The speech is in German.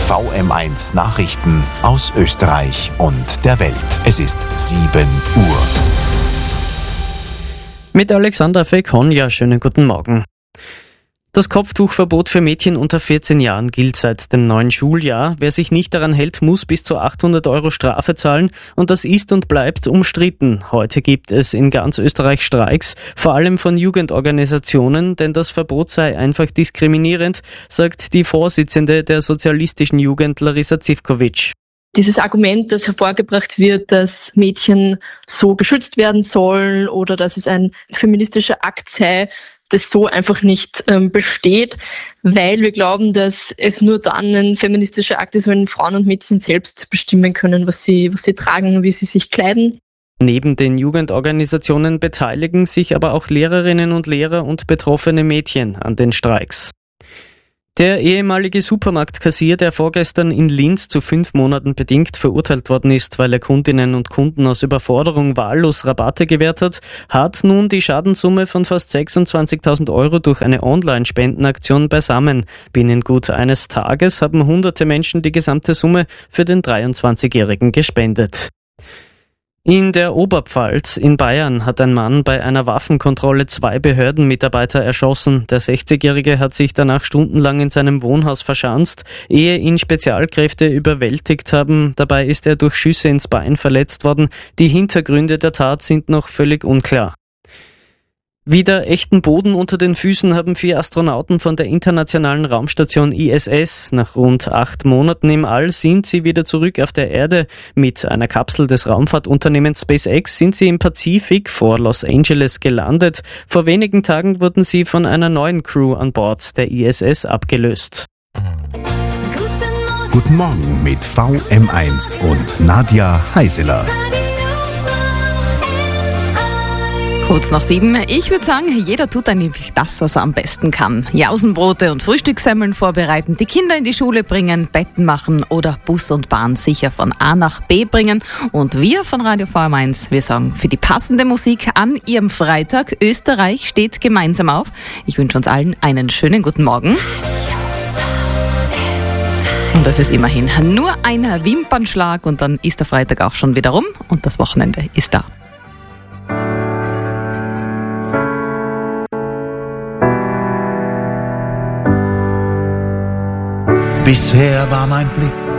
VM1 Nachrichten aus Österreich und der Welt. Es ist 7 Uhr. Mit Alexander Fekonja, schönen guten Morgen. Das Kopftuchverbot für Mädchen unter 14 Jahren gilt seit dem neuen Schuljahr. Wer sich nicht daran hält, muss bis zu 800 € Strafe zahlen und das ist und bleibt umstritten. Heute gibt es in ganz Österreich Streiks, vor allem von Jugendorganisationen, denn das Verbot sei einfach diskriminierend, sagt die Vorsitzende der sozialistischen Jugend Larissa Zivkovic. Dieses Argument, das hervorgebracht wird, dass Mädchen so geschützt werden sollen oder dass es ein feministischer Akt sei, das so einfach nicht besteht, weil wir glauben, dass es nur dann ein feministischer Akt ist, wenn Frauen und Mädchen selbst bestimmen können, was sie tragen, wie sie sich kleiden. Neben den Jugendorganisationen beteiligen sich aber auch Lehrerinnen und Lehrer und betroffene Mädchen an den Streiks. Der ehemalige Supermarktkassier, der vorgestern in Linz zu 5 Monaten bedingt verurteilt worden ist, weil er Kundinnen und Kunden aus Überforderung wahllos Rabatte gewährt hat nun die Schadenssumme von fast 26.000 € durch eine Online-Spendenaktion beisammen. Binnen gut eines Tages haben hunderte Menschen die gesamte Summe für den 23-Jährigen gespendet. In der Oberpfalz in Bayern hat ein Mann bei einer Waffenkontrolle 2 Behördenmitarbeiter erschossen. Der 60-Jährige hat sich danach stundenlang in seinem Wohnhaus verschanzt, ehe ihn Spezialkräfte überwältigt haben. Dabei ist er durch Schüsse ins Bein verletzt worden. Die Hintergründe der Tat sind noch völlig unklar. Wieder echten Boden unter den Füßen haben 4 Astronauten von der internationalen Raumstation ISS. Nach rund 8 Monaten im All sind sie wieder zurück auf der Erde. Mit einer Kapsel des Raumfahrtunternehmens SpaceX sind sie im Pazifik vor Los Angeles gelandet. Vor wenigen Tagen wurden sie von einer neuen Crew an Bord der ISS abgelöst. Guten Morgen mit VM1 und Nadja Heiseler. Kurz nach 7. Ich würde sagen, jeder tut eigentlich das, was er am besten kann. Jausenbrote und Frühstückssemmeln vorbereiten, die Kinder in die Schule bringen, Betten machen oder Bus und Bahn sicher von A nach B bringen. Und wir von Radio VM1, wir sagen für die passende Musik an Ihrem Freitag. Österreich steht gemeinsam auf. Ich wünsche uns allen einen schönen guten Morgen. Und das ist immerhin nur ein Wimpernschlag und dann ist der Freitag auch schon wieder rum und das Wochenende ist da. Bisher war mein Blick